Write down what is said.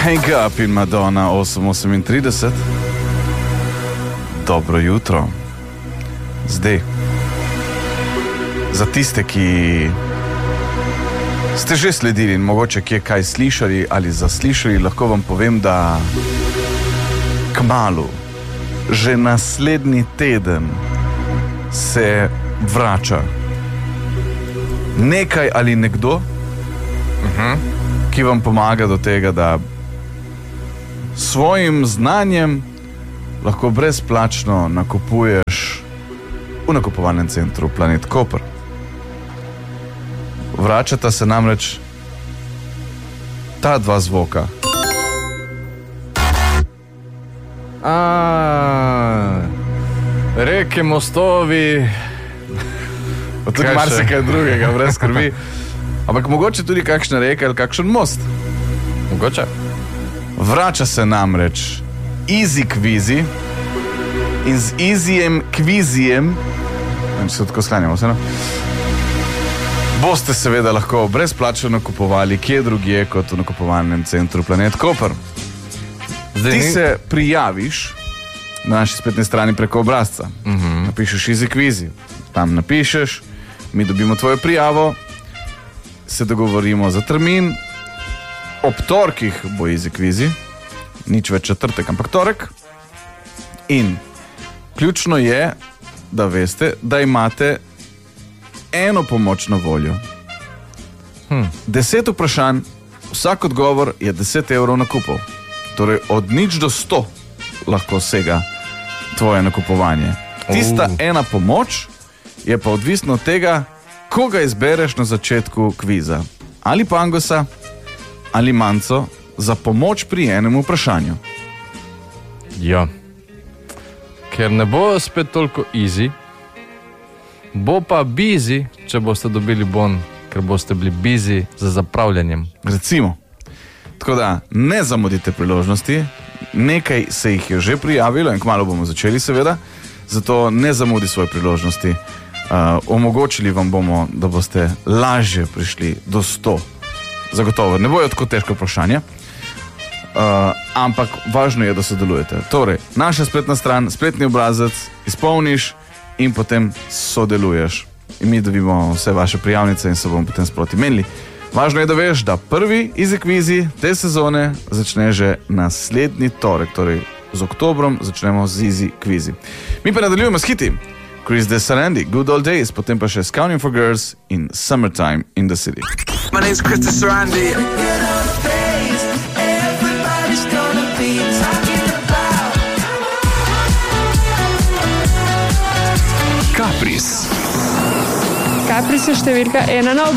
Hank Up in Madonna 8:38. Dobro jutro. Zdaj, za tiste, ki ste že sledili in mogoče kje kaj slišali ali zaslišali, lahko vam povem, da kmalu, že naslednji teden se vrača nekaj ali nekdo, ki vam pomaga do tega, da svojim znanjem lahko brezplačno nakupuješ v nakupovalnem centru Planet Koper. Vračata se namreč ta dva zvoka. Reke, mostovi, Pa tudi marsikaj drugega, brez skrbi. Ampak mogoče tudi kakšna reka ali kakšen most. Mogoče. Vrača se namreč Easy Kvizi in z Easyjem Kvizijem, če se tako sklanjamo, vseeno, boste seveda lahko brezplačno nakupovali kje drugje kot v nakupovalnem centru Planet Koper. Ti se prijaviš na naši spletni strani preko obrazca. Napišeš Easy Kvizi, tam napišeš, mi dobimo tvojo prijavo, se dogovorimo za termin. Ob torkih bo Easy Kvizi, nič več četrtek, ampak torek. In ključno je, da veste, da imate eno pomoč na voljo. 10 vprašanj, vsak odgovor je 10 evrov nakupov. Torej od nič do 100 lahko sega tvoje nakupovanje. Tista ena pomoč je pa odvisno od tega, koga izbereš na začetku kviza. Ali Pangosa, ali Manco za pomoč pri enem vprašanju. Ja. Ker ne bo spet toliko easy, bo pa busy, če boste dobili bon, ker boste bili busy za zapravljanjem. Recimo. Tako da ne zamudite priložnosti, nekaj se jih je že prijavilo in kmalu bomo začeli seveda, zato ne zamudi svoje priložnosti. Omogočili vam bomo, da boste lažje prišli do 100. Zagotovo, ne bojo tako težko vprašanje, ampak važno je, da sodelujete. Torej, naša spletna stran, spletni obrazec, izpolniš in potem sodeluješ. In mi dobimo vse vaše prijavnice in se bomo potem sproti menili. Važno je, da veš, da prvi Easy Kvizi te sezone začne že naslednji torek, torej z oktobrom začnemo z Easy Kvizi. Mi pa nadaljujemo s hiti. Chris DeSarandi, Good Old Days, potem pa še Scouting for Girls in Summertime in the City. My name's Chris DeSarandi. Kapris. Kapris je številka 1 na